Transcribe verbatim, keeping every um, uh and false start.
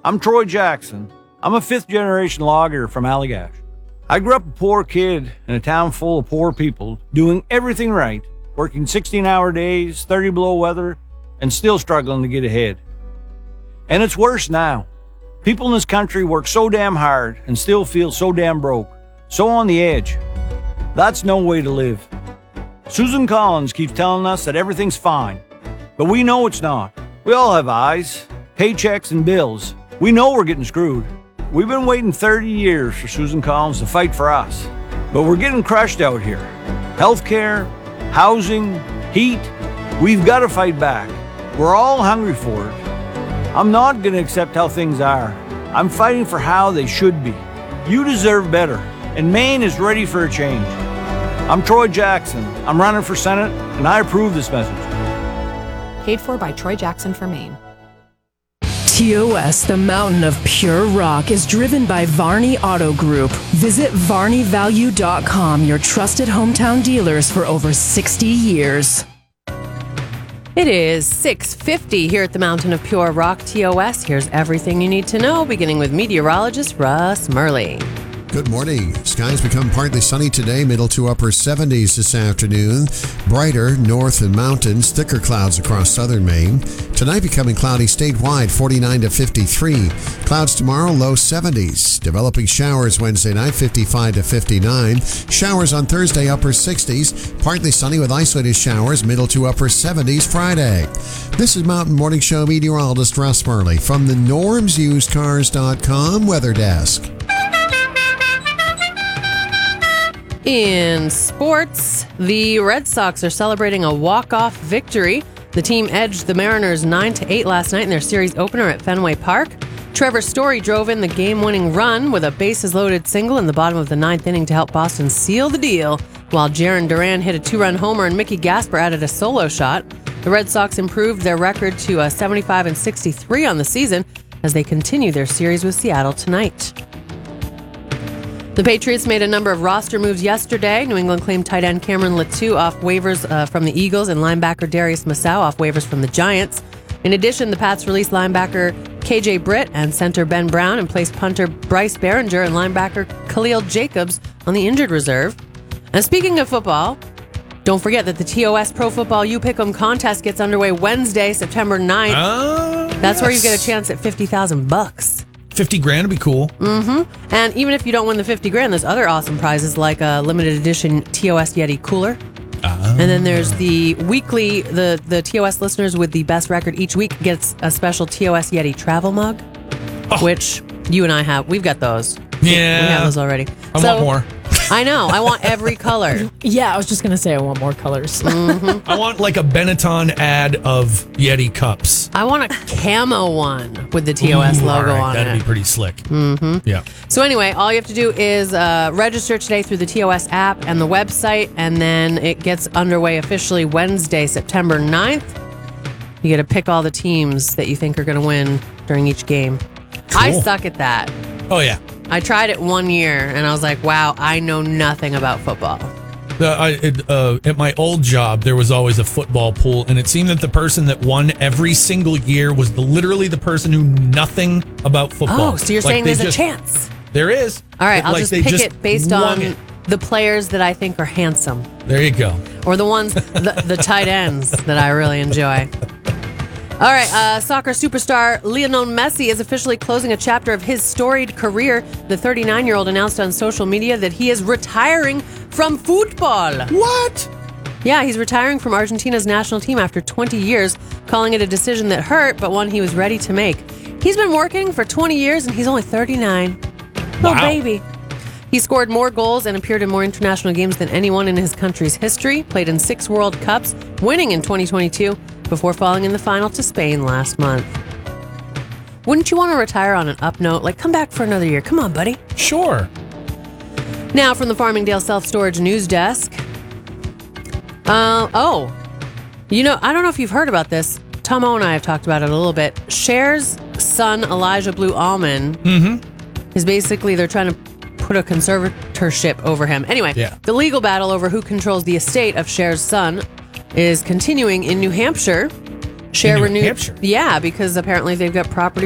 I'm Troy Jackson. I'm a fifth-generation logger from Allagash. I grew up a poor kid in a town full of poor people, doing everything right, working sixteen-hour days, thirty below weather, and still struggling to get ahead. And it's worse now. People in this country work so damn hard and still feel so damn broke, so on the edge. That's no way to live. Susan Collins keeps telling us that everything's fine, but we know it's not. We all have eyes, paychecks, and bills. We know we're getting screwed. We've been waiting thirty years for Susan Collins to fight for us, but we're getting crushed out here. Healthcare, housing, heat, we've got to fight back. We're all hungry for it. I'm not going to accept how things are. I'm fighting for how they should be. You deserve better, and Maine is ready for a change. I'm Troy Jackson. I'm running for Senate, and I approve this message. Paid for by Troy Jackson for Maine. T O S, the mountain of pure rock, is driven by Varney Auto Group. Visit varney value dot com, your trusted hometown dealers for over sixty years. It is six fifty here at the Mountain of Pure Rock, T O S. Here's everything you need to know, beginning with meteorologist Russ Murley. Good morning. Skies become partly sunny today, middle to upper seventies this afternoon. Brighter north and mountains, thicker clouds across southern Maine. Tonight becoming cloudy statewide, forty-nine to fifty-three. Clouds tomorrow, low seventies. Developing showers Wednesday night, fifty-five to fifty-nine. Showers on Thursday, upper sixties. Partly sunny with isolated showers, middle to upper seventies Friday. This is Mountain Morning Show meteorologist Russ Murley from the norms used cars dot com weather desk. In sports, the Red Sox are celebrating a walk-off victory. The team edged the Mariners nine to eight last night in their series opener at Fenway Park. Trevor Story drove in the game-winning run with a bases-loaded single in the bottom of the ninth inning to help Boston seal the deal, while Jarren Duran hit a two-run homer and Mickey Gasper added a solo shot. The Red Sox improved their record to a seventy-five and sixty-three on the season as they continue their series with Seattle tonight. The Patriots made a number of roster moves yesterday. New England claimed tight end Cameron Latou off waivers uh, from the Eagles and linebacker Darius Masau off waivers from the Giants. In addition, the Pats released linebacker K J Britt and center Ben Brown and placed punter Bryce Behringer and linebacker Khalil Jacobs on the injured reserve. And speaking of football, don't forget that the T O S Pro Football You Pick'em contest gets underway Wednesday, September ninth. Uh, That's yes. where you get a chance at fifty thousand bucks. fifty grand would be cool. Mm-hmm. And even if you don't win the fifty grand, there's other awesome prizes like a limited edition T O S Yeti cooler. Uh, And then there's the weekly, the, the T O S listeners with the best record each week gets a special T O S Yeti travel mug, Oh. which you and I have. We've got those. Yeah. We have those already. I So- want more. I know. I want every color. Yeah, I was just going to say I want more colors. Mm-hmm. I want like a Benetton ad of Yeti cups. I want a camo one with the T O S Ooh, logo all right, on that'd it. be pretty slick. Mm-hmm. Yeah. So anyway, all you have to do is uh, register today through the T O S app and the website, and then it gets underway officially Wednesday, September ninth. You get to pick all the teams that you think are going to win during each game. I Cool. suck at that. Oh yeah. I tried it one year, and I was like, wow, I know nothing about football. The, I, it, uh, at my old job, there was always a football pool, and it seemed that the person that won every single year was the, literally the person who knew nothing about football. Oh, so you're Like, saying they there's just- a chance. There is. All right, I'll Like, just they pick just it based won on it. the players that I think are handsome, There you go. or the ones, the, the tight ends that I really enjoy. All right, uh, soccer superstar Lionel Messi is officially closing a chapter of his storied career. The thirty-nine-year-old announced on social media that he is retiring from football. What? Yeah, he's retiring from Argentina's national team after twenty years, calling it a decision that hurt, but one he was ready to make. He's been working for twenty years, and he's only thirty-nine. Little Wow. baby. He scored more goals and appeared in more international games than anyone in his country's history, played in six World Cups, winning in twenty twenty-two, before falling in the final to Spain last month. Wouldn't you want to retire on an up note? Like, come back for another year. Come on, buddy. Sure. Now from the Farmingdale Self-Storage News Desk. Uh, oh, you know, I don't know if you've heard about this. Tomo and I have talked about it a little bit. Cher's son, Elijah Blue Allman, Mm-hmm. is basically, they're trying to put a conservatorship over him. Anyway, Yeah. the legal battle over who controls the estate of Cher's son is continuing in New Hampshire. Cher In New renewed, Hampshire? yeah, because apparently they've got property